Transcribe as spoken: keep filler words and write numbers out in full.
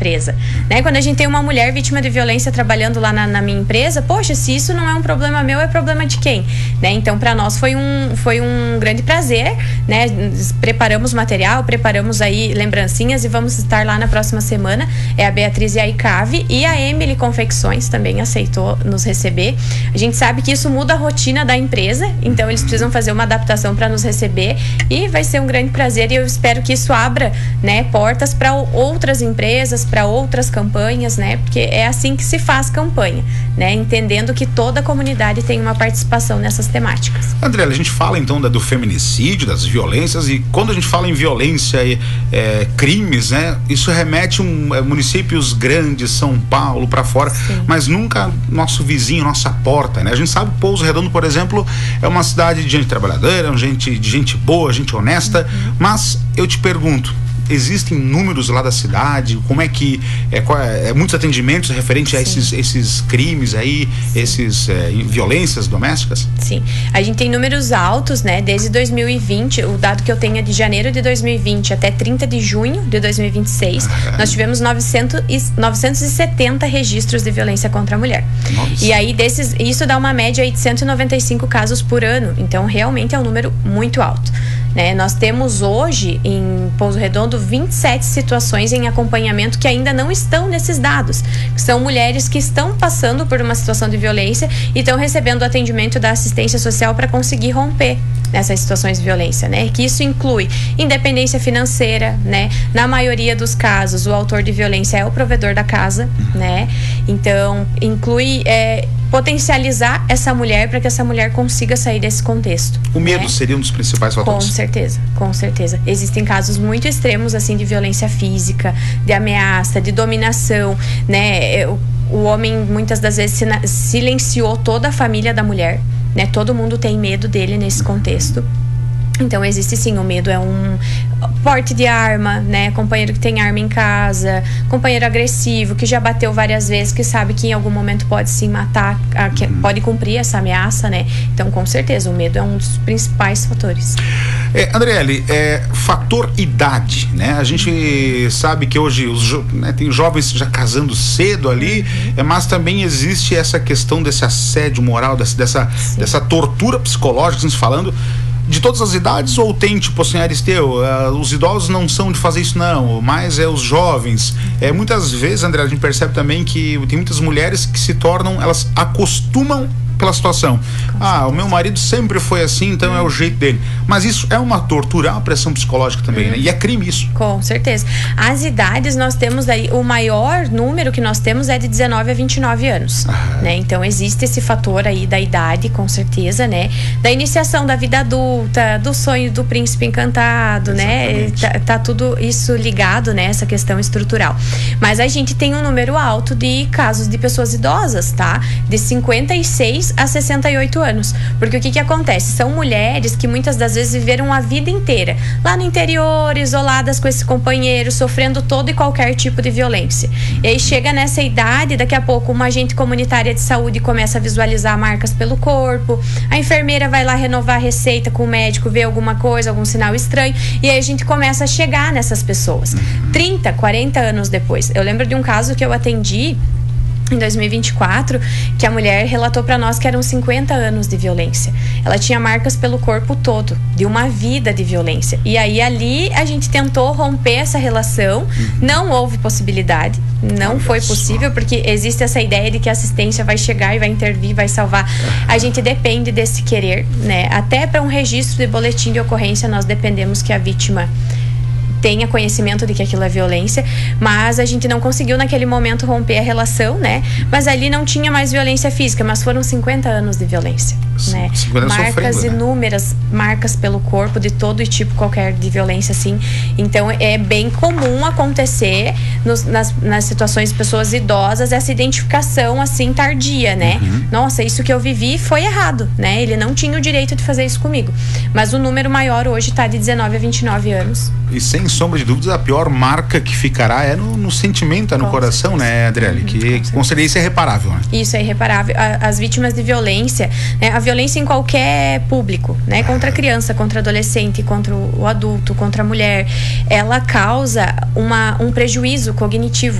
empresa, né? Quando a gente tem uma mulher vítima de violência trabalhando lá na, na minha empresa, poxa, se isso não é um problema meu, é problema de quem? Né? Então, para nós foi um, foi um grande prazer, né? Preparamos material, preparamos aí lembrancinhas e vamos estar lá na próxima semana. É a Beatriz e a Icave, e a Emily Confecções também aceitou nos receber. A gente sabe que isso muda a rotina da empresa, então eles precisam fazer uma adaptação para nos receber, e vai ser um grande prazer, e eu espero que isso abra, né, portas para outras empresas, para outras campanhas, né, porque é assim que se faz campanha, né, entendendo que toda a comunidade tem uma participação nessas temáticas. André, a gente fala então da, do feminicídio, das violências, e quando a gente fala em violência e é, crimes, né, isso remete a um, é, municípios grandes, São Paulo, para fora, sim, mas nunca nosso vizinho, nossa porta, né? A gente sabe que Pouso Redondo, por exemplo, é uma cidade de gente trabalhadora, gente, de gente boa, gente honesta, uhum, mas eu te pergunto, existem números lá da cidade? Como é que é, qual é, é muitos atendimentos referentes a esses, esses crimes aí, esses é, violências domésticas? Sim, a gente tem números altos, né? Desde dois mil e vinte, o dado que eu tenho é de janeiro de dois mil e vinte até trinta de junho de dois mil e vinte e seis, ah, nós tivemos novecentos e setenta registros de violência contra a mulher. Nossa. E aí desses, isso dá uma média aí de cento e noventa e cinco casos por ano, então realmente é um número muito alto, né? Nós temos hoje em Pouso Redondo vinte e sete situações em acompanhamento que ainda não estão nesses dados, que são mulheres que estão passando por uma situação de violência e estão recebendo o atendimento da assistência social para conseguir romper nessas situações de violência, né? Que isso inclui independência financeira, né? Na maioria dos casos, o autor de violência é o provedor da casa, né? Então, inclui é, potencializar essa mulher para que essa mulher consiga sair desse contexto. O medo, né, seria um dos principais fatores? Com certeza, com certeza. Existem casos muito extremos, assim, de violência física, de ameaça, de dominação, né? O, o homem, muitas das vezes, silenciou toda a família da mulher, né? Todo mundo tem medo dele nesse contexto. Então existe sim, o medo é um porte de arma, né? Companheiro que tem arma em casa, companheiro agressivo, que já bateu várias vezes, que sabe que em algum momento pode sim matar, que pode cumprir essa ameaça, né? Então, com certeza, o medo é um dos principais fatores. É, Andriele, é, fator idade, né? A gente sabe que hoje os jo- né, tem jovens já casando cedo ali, uhum, é, mas também existe essa questão desse assédio moral, dessa, dessa, dessa tortura psicológica, estamos falando, de todas as idades, ou tem tipo assim, Aristeu, uh, os idosos não são de fazer isso não, mas é os jovens. É, muitas vezes, André, a gente percebe também que tem muitas mulheres que se tornam, elas acostumam pela situação. Ah, o meu marido sempre foi assim, então hum. é o jeito dele. Mas isso é uma tortura, é uma pressão psicológica também, hum. né? E é crime isso. Com certeza. As idades, nós temos aí, o maior número que nós temos é de dezenove a vinte e nove anos, ah. né? Então existe esse fator aí da idade, com certeza, né? Da iniciação da vida adulta, do sonho do príncipe encantado, exatamente, né? Tá, tá tudo isso ligado, né? Essa questão estrutural. Mas a gente tem um número alto de casos de pessoas idosas, tá? De cinquenta e seis a sessenta e oito anos, porque o que que acontece? São mulheres que muitas das vezes viveram a vida inteira lá no interior, isoladas com esse companheiro, sofrendo todo e qualquer tipo de violência. E aí chega nessa idade, daqui a pouco uma agente comunitária de saúde começa a visualizar marcas pelo corpo, a enfermeira vai lá renovar a receita com o médico, vê alguma coisa, algum sinal estranho, e aí a gente começa a chegar nessas pessoas. trinta, quarenta anos depois. Eu lembro de um caso que eu atendi em dois mil e vinte e quatro, que a mulher relatou para nós que eram cinquenta anos de violência. Ela tinha marcas pelo corpo todo, de uma vida de violência. E aí ali a gente tentou romper essa relação, não houve possibilidade, não foi possível, porque existe essa ideia de que a assistência vai chegar e vai intervir, vai salvar. A gente depende desse querer, né? Até para um registro de boletim de ocorrência, nós dependemos que a vítima tenha conhecimento de que aquilo é violência, mas a gente não conseguiu naquele momento romper a relação, né? Mas ali não tinha mais violência física, mas foram cinquenta anos de violência, né? Marcas sofrendo, inúmeras, né? Marcas pelo corpo de todo tipo, qualquer de violência, assim. Então é bem comum acontecer nos, nas, nas situações de pessoas idosas essa identificação assim tardia, né? Uhum. Nossa, isso que eu vivi foi errado, né? Ele não tinha o direito de fazer isso comigo. Mas o número maior hoje está de dezenove a vinte e nove anos. E sem sombra de dúvidas, a pior marca que ficará é no, no sentimento, é no com coração, certeza, né, Adriele? Que com, com certeza isso é irreparável, né? Isso é irreparável. A, as vítimas de violência, né, a violência em qualquer público, né? Contra a criança, contra o adolescente, contra o adulto, contra a mulher, ela causa uma, um prejuízo cognitivo